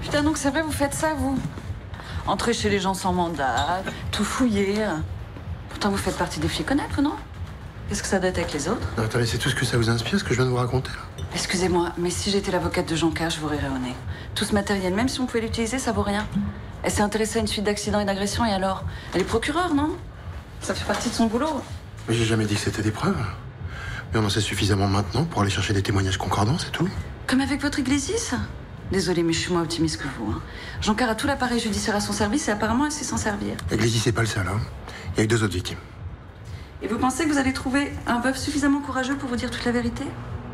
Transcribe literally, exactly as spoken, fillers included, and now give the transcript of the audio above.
Putain, donc c'est vrai, vous faites ça, vous? Entrez chez les gens sans mandat, tout fouiller. Pourtant, vous faites partie des filles connaître, non? Qu'est-ce que ça doit être avec les autres? Non, attendez, c'est tout ce que ça vous inspire, ce que je viens de vous raconter, là? Excusez-moi, mais si j'étais l'avocate de Jean-Car, je vous rirais au nez. Tout ce matériel, même si on pouvait l'utiliser, ça vaut rien. Elle s'est intéressée à une suite d'accidents et d'agressions, et alors? Elle est procureure, non? Ça fait partie de son boulot. Mais j'ai jamais dit que c'était des preuves. Mais on en sait suffisamment maintenant pour aller chercher des témoignages concordants, c'est tout. Comme avec votre Iglesias? Désolée, mais je suis moins optimiste que vous. Hein. Jean-Car a tout l'appareil judiciaire à son service et apparemment elle sait s'en servir. Iglesias, c'est pas le seul, hein. Il y a eu deux autres victimes. Et vous pensez que vous allez trouver un veuf suffisamment courageux pour vous dire toute la vérité?